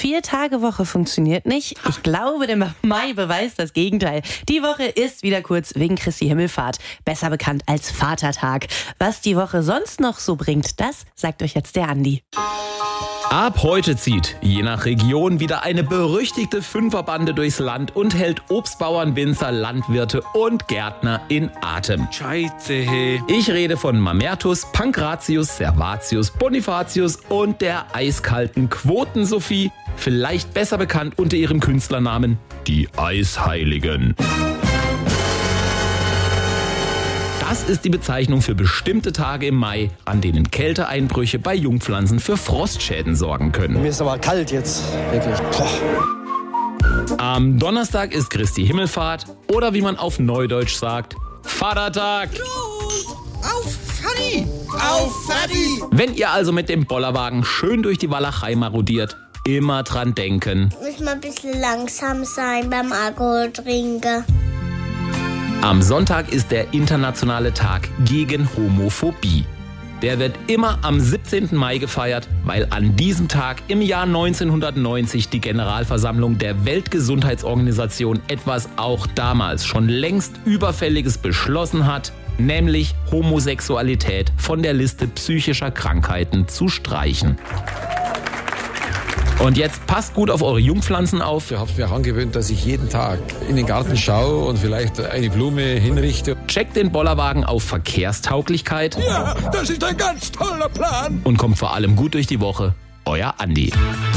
4-Tage-Woche funktioniert nicht. Ich glaube, der Mai beweist das Gegenteil. Die Woche ist wieder kurz wegen Christi Himmelfahrt, besser bekannt als Vatertag. Was die Woche sonst noch so bringt, das sagt euch jetzt der Andi. Ab heute zieht, je nach Region, wieder eine berüchtigte Fünferbande durchs Land und hält Obstbauern, Winzer, Landwirte und Gärtner in Atem. Scheiße, hey. Ich rede von Mamertus, Pankratius, Servatius, Bonifatius und der eiskalten Quoten-Sophie, vielleicht besser bekannt unter ihrem Künstlernamen die Eisheiligen. Das ist die Bezeichnung für bestimmte Tage im Mai, an denen Kälteeinbrüche bei Jungpflanzen für Frostschäden sorgen können. Mir ist aber kalt jetzt, wirklich. Boah. Am Donnerstag ist Christi Himmelfahrt oder wie man auf Neudeutsch sagt, Vatertag. Auf Fadi! Auf Fadi! Wenn ihr also mit dem Bollerwagen schön durch die Walachei marodiert, immer dran denken. Muss mal ein bisschen langsam sein beim Alkohol trinken. Am Sonntag ist der internationale Tag gegen Homophobie. Der wird immer am 17. Mai gefeiert, weil an diesem Tag im Jahr 1990 die Generalversammlung der Weltgesundheitsorganisation etwas auch damals schon längst Überfälliges beschlossen hat, nämlich Homosexualität von der Liste psychischer Krankheiten zu streichen. Und jetzt passt gut auf eure Jungpflanzen auf. Ich habe mir angewöhnt, dass ich jeden Tag in den Garten schaue und vielleicht eine Blume hinrichte. Checkt den Bollerwagen auf Verkehrstauglichkeit. Ja, das ist ein ganz toller Plan. Und kommt vor allem gut durch die Woche. Euer Andi.